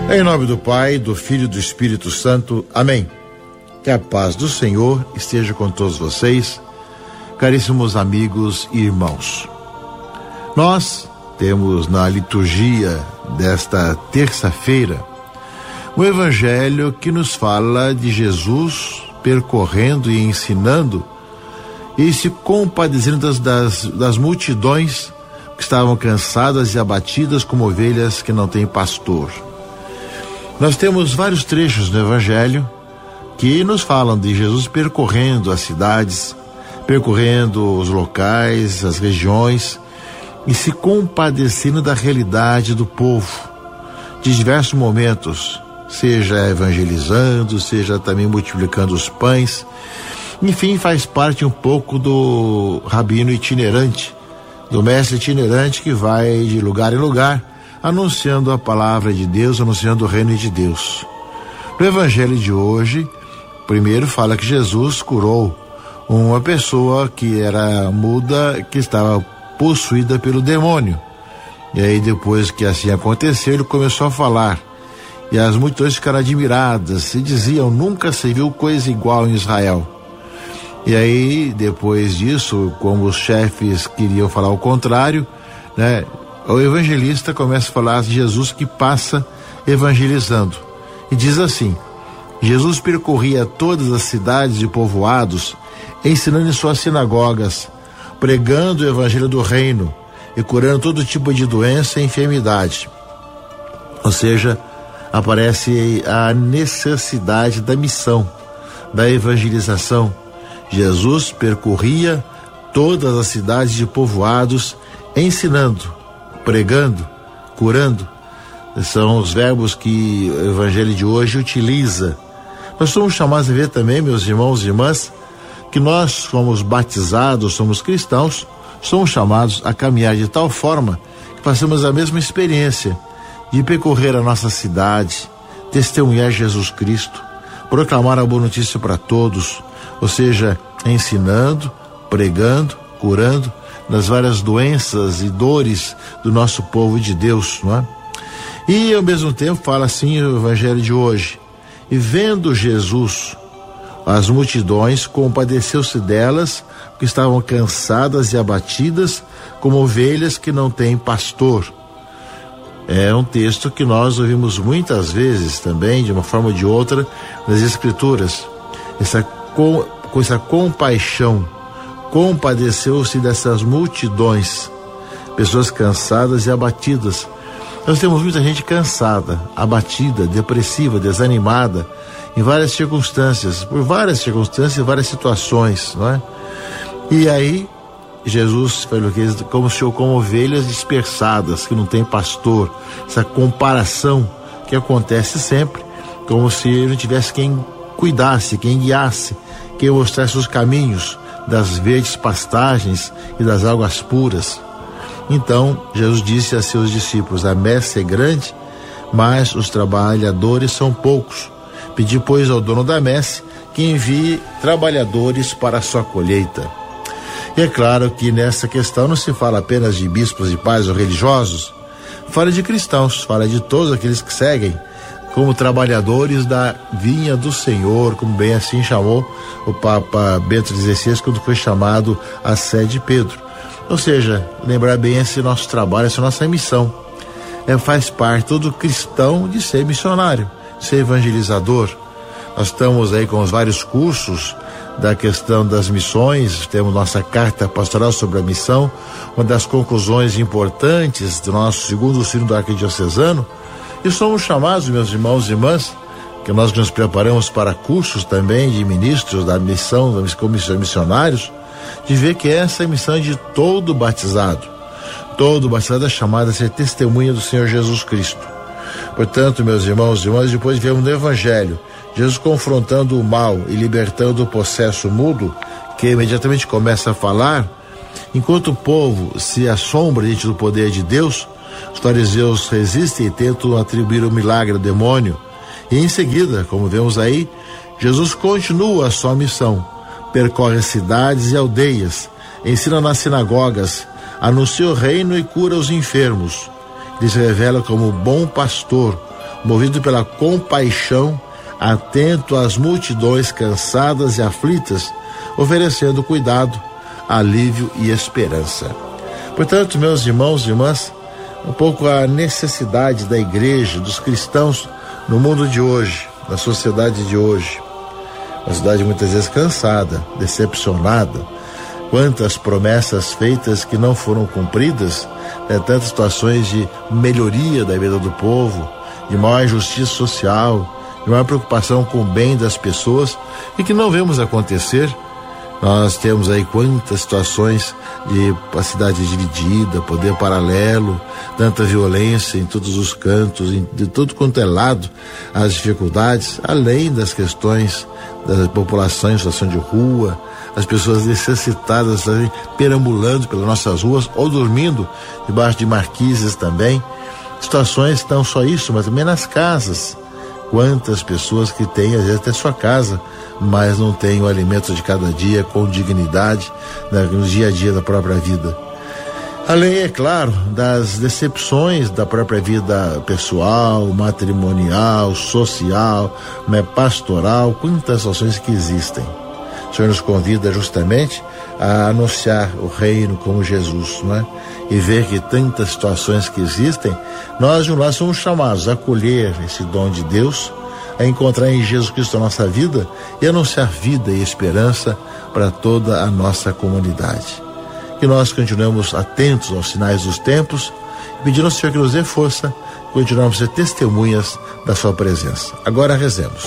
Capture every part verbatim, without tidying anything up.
Em nome do Pai, do Filho e do Espírito Santo. Amém. Que a paz do Senhor esteja com todos vocês, caríssimos amigos e irmãos. Nós temos na liturgia desta terça-feira um evangelho que nos fala de Jesus percorrendo e ensinando e se compadecendo das, das, das multidões que estavam cansadas e abatidas como ovelhas que não têm pastor. Nós temos vários trechos no evangelho que nos falam de Jesus percorrendo as cidades, percorrendo os locais, as regiões e se compadecendo da realidade do povo, de diversos momentos, seja evangelizando, seja também multiplicando os pães. Enfim, faz parte um pouco do rabino itinerante, do mestre itinerante que vai de lugar em lugar, anunciando a palavra de Deus, anunciando o reino de Deus. No evangelho de hoje, primeiro fala que Jesus curou uma pessoa que era muda, que estava possuída pelo demônio. E aí, depois que assim aconteceu, ele começou a falar. E as multidões ficaram admiradas e diziam: nunca se viu coisa igual em Israel. E aí, depois disso, como os chefes queriam falar o contrário, né? O evangelista começa a falar de Jesus que passa evangelizando. E diz assim: Jesus percorria todas as cidades e povoados, ensinando em suas sinagogas, pregando o evangelho do reino e curando todo tipo de doença e enfermidade. Ou seja, aparece a necessidade da missão, da evangelização. Jesus percorria todas as cidades e povoados, ensinando, pregando, curando. São os verbos que o evangelho de hoje utiliza. Nós somos chamados a ver também, meus irmãos e irmãs, que nós somos batizados, somos cristãos, somos chamados a caminhar de tal forma que passamos a mesma experiência de percorrer a nossa cidade, testemunhar Jesus Cristo, proclamar a boa notícia para todos, ou seja, ensinando, pregando, curando nas várias doenças e dores do nosso povo de Deus, não é? E ao mesmo tempo fala assim o evangelho de hoje: e vendo Jesus as multidões, compadeceu-se delas, que estavam cansadas e abatidas como ovelhas que não têm pastor. É um texto que nós ouvimos muitas vezes também, de uma forma ou de outra, nas Escrituras. Essa, com, com essa compaixão, compadeceu-se dessas multidões, pessoas cansadas e abatidas. Nós temos muita gente cansada, abatida, depressiva, desanimada, em várias circunstâncias, por várias circunstâncias, várias situações, não é? E aí, Jesus falou que como se como ovelhas dispersadas, que não tem pastor, essa comparação que acontece sempre, como se não tivesse quem cuidasse, quem guiasse, quem mostrasse os caminhos das verdes pastagens e das águas puras. Então, Jesus disse a seus discípulos: a messe é grande, mas os trabalhadores são poucos. Pedi, pois, ao dono da messe que envie trabalhadores para a sua colheita. E é claro que nessa questão não se fala apenas de bispos e pais ou religiosos, fala de cristãos, fala de todos aqueles que seguem como trabalhadores da vinha do Senhor, como bem assim chamou o Papa Bento dezesseis quando foi chamado à sé de Pedro. Ou seja, lembrar bem esse nosso trabalho, essa nossa missão. É, faz parte todo cristão de ser missionário, ser evangelizador. Nós estamos aí com os vários cursos da questão das missões, temos nossa carta pastoral sobre a missão, uma das conclusões importantes do nosso segundo sínodo arquidiocesano, e somos chamados, meus irmãos e irmãs, que nós nos preparamos para cursos também de ministros da missão, como missionários, de ver que essa é a missão de todo batizado. Todo batizado é chamado a ser testemunha do Senhor Jesus Cristo. Portanto, meus irmãos e irmãs, depois vemos no Evangelho Jesus confrontando o mal e libertando o possesso mudo, que imediatamente começa a falar. Enquanto o povo se assombra diante do poder de Deus, os fariseus resistem e tentam atribuir o milagre ao demônio. E em seguida, como vemos aí, Jesus continua a sua missão, percorre cidades e aldeias, ensina nas sinagogas, anuncia o reino e cura os enfermos. Ele se revela como bom pastor, movido pela compaixão, atento às multidões cansadas e aflitas, oferecendo cuidado, alívio e esperança. Portanto, meus irmãos e irmãs, um pouco a necessidade da igreja, dos cristãos no mundo de hoje, na sociedade de hoje. Uma sociedade muitas vezes cansada, decepcionada, quantas promessas feitas que não foram cumpridas, né? Tantas situações de melhoria da vida do povo, de maior justiça social, de maior preocupação com o bem das pessoas e que não vemos acontecer. Nós temos aí quantas situações de a cidade dividida, poder paralelo, tanta violência em todos os cantos, em, de tudo quanto é lado, as dificuldades, além das questões da população em situação de rua, as pessoas necessitadas aí, perambulando pelas nossas ruas ou dormindo debaixo de marquises também. Situações não só isso, mas também nas casas. Quantas pessoas que têm, às vezes, até sua casa, mas não têm o alimento de cada dia com dignidade, né, no dia a dia da própria vida. Além, é claro, das decepções da própria vida pessoal, matrimonial, social, né, pastoral, quantas situações que existem. O Senhor nos convida justamente a anunciar o reino como Jesus, não é? E ver que tantas situações que existem, nós de um lado somos chamados a acolher esse dom de Deus, a encontrar em Jesus Cristo a nossa vida e anunciar vida e esperança para toda a nossa comunidade. Que nós continuemos atentos aos sinais dos tempos, pedindo ao Senhor que nos dê força, continuamos a ser testemunhas da sua presença. Agora rezemos.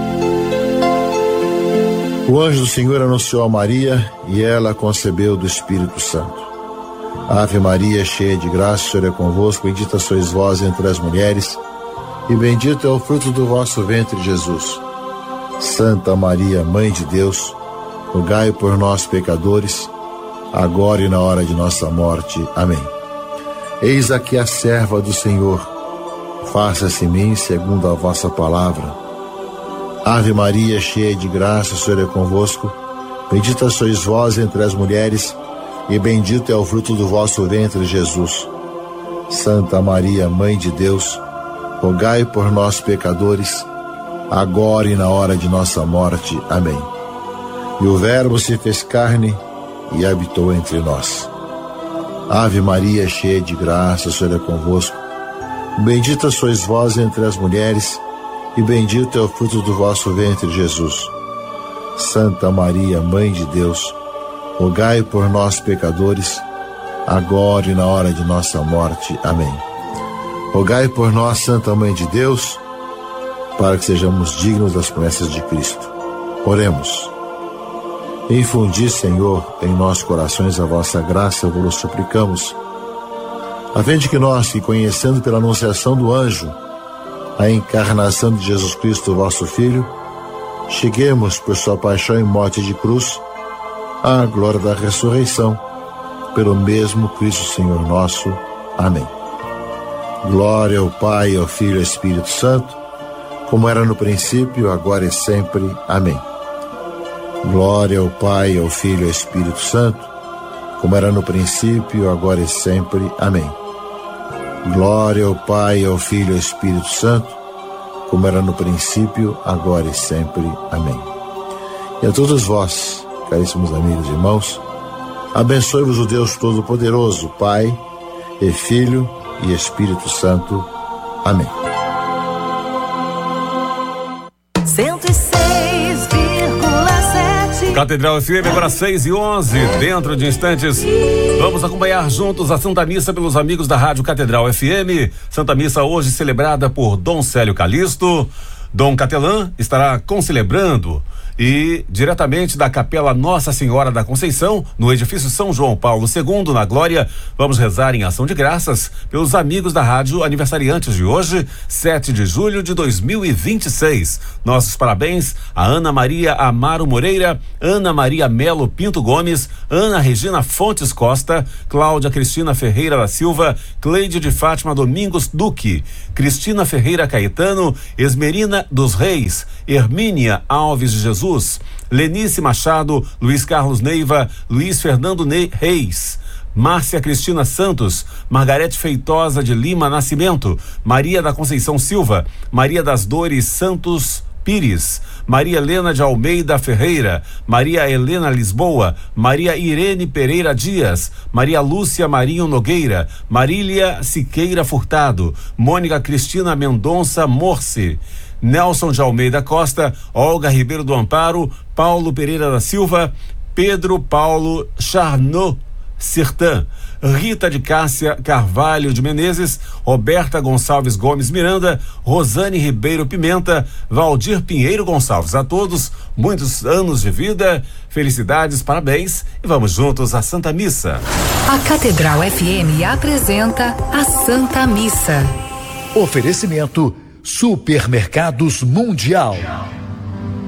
O anjo do Senhor anunciou a Maria e ela concebeu do Espírito Santo. Ave Maria, cheia de graça, o Senhor é convosco, bendita sois vós entre as mulheres, e bendito é o fruto do vosso ventre, Jesus. Santa Maria, Mãe de Deus, rogai por nós, pecadores, agora e na hora de nossa morte. Amém. Eis aqui a serva do Senhor, faça-se em mim segundo a vossa palavra. Ave Maria, cheia de graça, o Senhor é convosco, bendita sois vós entre as mulheres, e bendito é o fruto do vosso ventre, Jesus. Santa Maria, Mãe de Deus, rogai por nós, pecadores, agora e na hora de nossa morte. Amém. E o Verbo se fez carne e habitou entre nós. Ave Maria, cheia de graça, o Senhor é convosco, bendita sois vós entre as mulheres, e bendito é o fruto do vosso ventre, Jesus. Santa Maria, Mãe de Deus, rogai por nós, pecadores, agora e na hora de nossa morte. Amém. Rogai por nós, Santa Mãe de Deus, para que sejamos dignos das promessas de Cristo. Oremos. Infundi, Senhor, em nossos corações a vossa graça, vos suplicamos, a fim de que nós, que conhecendo pela anunciação do anjo a encarnação de Jesus Cristo, vosso Filho, cheguemos por sua paixão e morte de cruz à glória da ressurreição, pelo mesmo Cristo Senhor nosso. Amém. Glória ao Pai, ao Filho e ao Espírito Santo, como era no princípio, agora e sempre. Amém. Glória ao Pai, ao Filho e ao Espírito Santo, como era no princípio, agora e sempre. Amém. Glória ao Pai, ao Filho e ao Espírito Santo, como era no princípio, agora e sempre. Amém. E a todos vós, caríssimos amigos e irmãos, abençoe-vos o Deus Todo-Poderoso, Pai e Filho e Espírito Santo. Amém. cento e seis vírgula sete Catedral F M, agora seis e onze. Dentro de instantes, vamos acompanhar juntos a Santa Missa pelos amigos da Rádio Catedral F M. Santa Missa hoje celebrada por Dom Célio Calixto. Dom Catelã estará concelebrando e diretamente da Capela Nossa Senhora da Conceição, no edifício São João Paulo segundo, na Glória, vamos rezar em ação de graças pelos amigos da rádio aniversariantes de hoje, sete de julho de dois mil e vinte e seis. Nossos parabéns a Ana Maria Amaro Moreira, Ana Maria Melo Pinto Gomes, Ana Regina Fontes Costa, Cláudia Cristina Ferreira da Silva, Cleide de Fátima Domingos Duque, Cristina Ferreira Caetano, Esmerina dos Reis, Hermínia Alves de Jesus, Lenice Machado, Luiz Carlos Neiva, Luiz Fernando Ney Reis, Márcia Cristina Santos, Margarete Feitosa de Lima Nascimento, Maria da Conceição Silva, Maria das Dores Santos Pires, Maria Helena de Almeida Ferreira, Maria Helena Lisboa, Maria Irene Pereira Dias, Maria Lúcia Marinho Nogueira, Marília Siqueira Furtado, Mônica Cristina Mendonça Morse, Nelson de Almeida Costa, Olga Ribeiro do Amparo, Paulo Pereira da Silva, Pedro Paulo Charnot Sertã, Rita de Cássia Carvalho de Menezes, Roberta Gonçalves Gomes Miranda, Rosane Ribeiro Pimenta, Valdir Pinheiro Gonçalves. A todos, muitos anos de vida, felicidades, parabéns e vamos juntos à Santa Missa. A Catedral F M apresenta a Santa Missa. Oferecimento Supermercados Mundial.